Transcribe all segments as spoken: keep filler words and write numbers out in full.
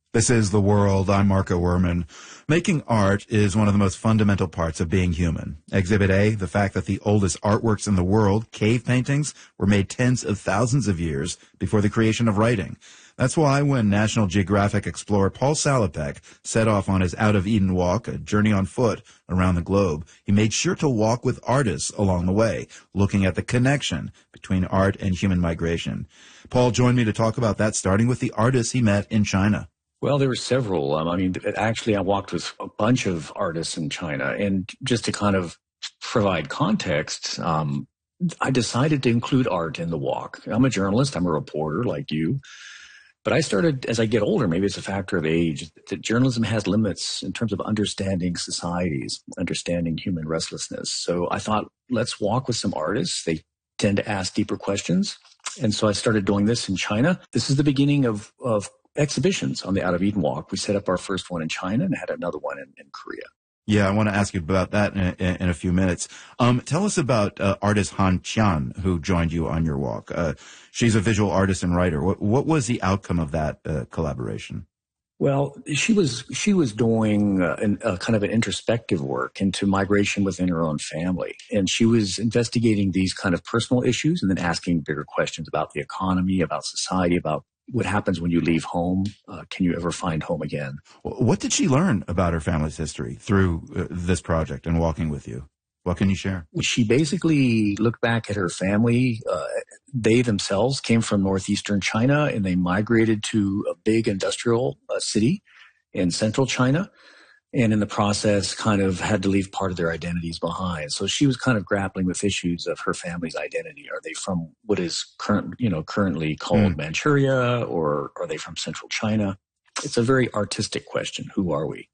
This is The World. I'm Marco Werman. Making art is one of the most fundamental parts of being human. Exhibit A, the fact that the oldest artworks in the world, cave paintings, were made tens of thousands of years before the creation of writing. That's why when National Geographic explorer Paul Salopek set off on his Out of Eden walk, a journey on foot around the globe, he made sure to walk with artists along the way, looking at the connection between art and human migration. Paul joined me to talk about that, starting with the artists he met in China. Well, there were several. Um, I mean, actually, I walked with a bunch of artists in China. And just to kind of provide context, um, I decided to include art in the walk. I'm a journalist. I'm a reporter like you. But I started, as I get older, maybe it's a factor of age, that journalism has limits in terms of understanding societies, understanding human restlessness. So I thought, let's walk with some artists. They tend to ask deeper questions. And so I started doing this in China. This is the beginning of, of exhibitions on the Out of Eden Walk. We set up our first one in China and had another one in, in Korea. Yeah, I want to ask you about that in a, in a few minutes. Um, tell us about uh, artist Han Qian, who joined you on your walk. Uh, she's a visual artist and writer. What, what was the outcome of that uh, collaboration? Well, she was she was doing uh, an, uh, kind of an introspective work into migration within her own family. And she was investigating these kind of personal issues and then asking bigger questions about the economy, about society, about what happens when you leave home. Uh, can you ever find home again? What did she learn about her family's history through uh, this project and walking with you? What can you share? She basically looked back at her family. Uh, they themselves came from northeastern China, and they migrated to a big industrial uh, city in central China. And in the process, kind of had to leave part of their identities behind. So she was kind of grappling with issues of her family's identity. Are they from what is current, you know, currently called mm. Manchuria, or are they from central China? It's a very artistic question. Who are we?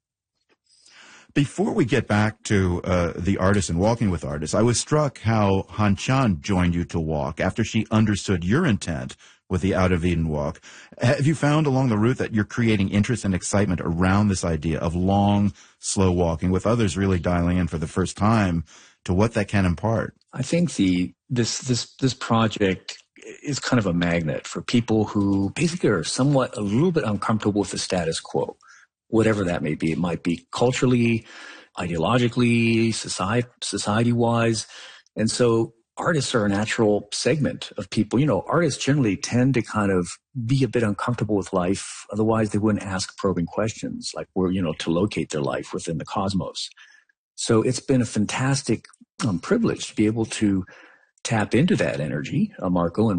Before we get back to uh, the artist and walking with artists, I was struck how Han Qian joined you to walk after she understood your intent with the Out of Eden walk. Have you found along the route that you're creating interest and excitement around this idea of long, slow walking, with others really dialing in for the first time to what that can impart? I think the this this this project is kind of a magnet for people who basically are somewhat a little bit uncomfortable with the status quo, whatever that may be. It might be culturally, ideologically, society society-wise. And so artists are a natural segment of people. You know, artists generally tend to kind of be a bit uncomfortable with life. Otherwise, they wouldn't ask probing questions like, where, you know, to locate their life within the cosmos. So it's been a fantastic um, privilege to be able to tap into that energy, uh, Marco, and